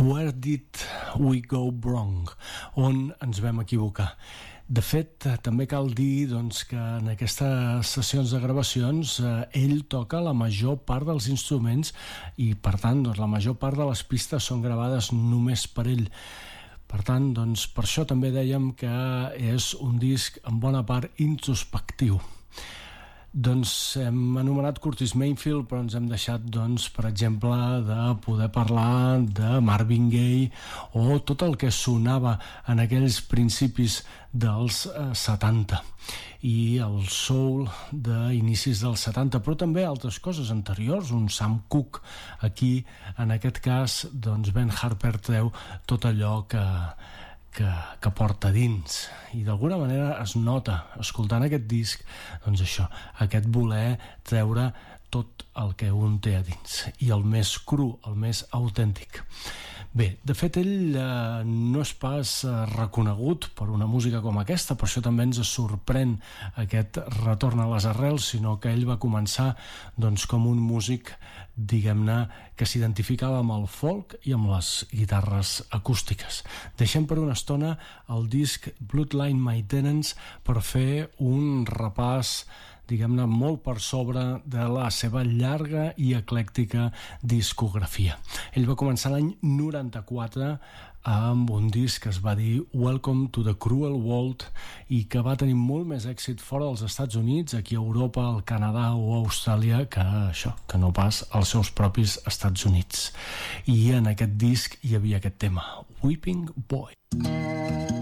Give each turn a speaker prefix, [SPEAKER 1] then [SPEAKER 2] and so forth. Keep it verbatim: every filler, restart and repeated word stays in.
[SPEAKER 1] Where did we go wrong? On ens vam equivocar? De fet, també cal dir doncs, que en aquestes sessions de gravacions eh, ell toca la major part dels instruments i, per tant, doncs, la major part de les pistes són gravades només per ell. Per tant, doncs, per això també dèiem que és un disc en bona part introspectiu. Doncs hem anomenat Curtis Mayfield, però ens hem deixat, doncs, per exemple, de poder parlar de Marvin Gaye o tot el que sonava en aquells principis dels eh, setanta i el soul d'inicis dels setanta, però també altres coses anteriors, un Sam Cooke. Aquí, en aquest cas, doncs Ben Harper treu tot allò que Que, que porta dins i d'alguna manera es nota escoltant aquest disc, doncs això, aquest voler treure tot el que un té a dins i el més cru, el més autèntic. Bé, de fet ell eh, no és pas eh, reconegut per una música com aquesta, per això també ens sorprèn aquest retorn a les arrels, sinó que ell va començar doncs, com un músic, diguem-ne, que s'identificava amb el folk i amb les guitarres acústiques. Deixem per una estona el disc Bloodline Maintenance per fer un repàs, diguem-ne, molt per sobre de la seva llarga i eclèctica discografia. Ell va començar l'any noranta-quatre amb un disc que es va dir Welcome to the Cruel World i que va tenir molt més èxit fora dels Estats Units, aquí a Europa, al Canadà o a Austràlia, que això, que no pas als seus propis Estats Units. I en aquest disc hi havia aquest tema, Weeping Boy.